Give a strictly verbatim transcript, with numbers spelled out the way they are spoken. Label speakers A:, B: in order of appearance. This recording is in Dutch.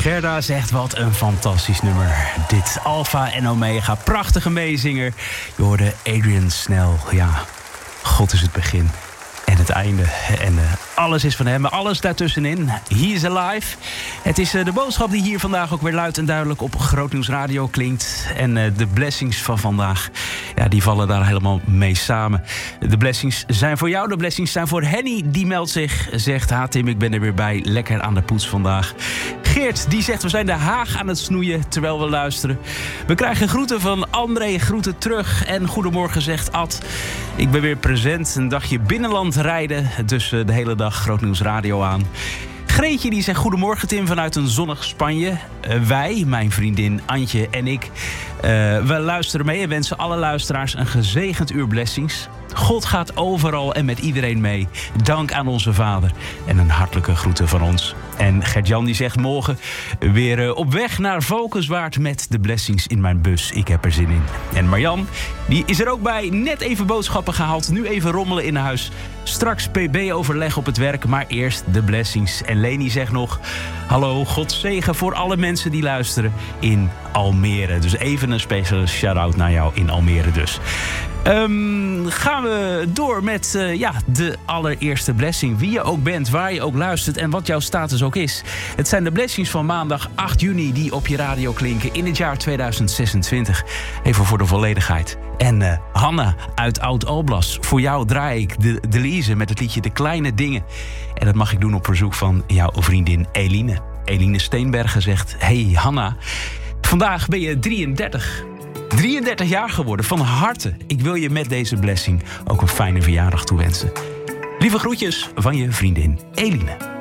A: Gerda zegt wat een fantastisch nummer. Dit Alpha en Omega, prachtige meezinger. Je hoorde Adrian Snell. Ja, God is het begin en het einde. En uh, alles is van hem, maar alles daartussenin. He is alive. Het is uh, de boodschap die hier vandaag ook weer luid en duidelijk op Grootnieuws Radio klinkt. En uh, de blessings van vandaag, ja, die vallen daar helemaal mee samen. De blessings zijn voor jou, de blessings zijn voor Henny. Die meldt zich, zegt: ha Tim, ik ben er weer bij. Lekker aan de poets vandaag. Geert, die zegt: we zijn de Haag aan het snoeien terwijl we luisteren. We krijgen groeten van André, groeten terug. En goedemorgen, zegt Ad. Ik ben weer present, een dagje binnenland rijden. Dus uh, de hele dag Grootnieuws Radio aan. Greetje die zegt: goedemorgen Tim vanuit een zonnig Spanje. Uh, wij, mijn vriendin Antje en ik, uh, we luisteren mee en wensen alle luisteraars een gezegend uur blessings. God gaat overal en met iedereen mee. Dank aan onze Vader. En een hartelijke groeten van ons. En Gert-Jan die zegt: morgen weer uh, op weg naar Valkenswaard met de blessings in mijn bus. Ik heb er zin in. En Marjan, die is er ook bij. Net even boodschappen gehaald. Nu even rommelen in huis. Straks P B-overleg op het werk, maar eerst de blessings. En Leni zegt nog: hallo, God zegen voor alle mensen die luisteren in Almere. Dus even een speciale shout-out naar jou in Almere dus. Um, gaan we door met uh, ja, de allereerste blessing. Wie je ook bent, waar je ook luistert en wat jouw status ook is. Het zijn de blessings van maandag acht juni die op je radio klinken in het jaar tweeduizend zesentwintig. Even voor de volledigheid. En uh, Hanna uit Oud-Alblas, voor jou draai ik de, de Lize met het liedje De Kleine Dingen. En dat mag ik doen op verzoek van jouw vriendin Eline. Eline Steenbergen zegt: hey Hanna, vandaag ben je drieëndertig. drieëndertig jaar geworden, van harte. Ik wil je met deze blessing ook een fijne verjaardag toewensen. Lieve groetjes van je vriendin Eline.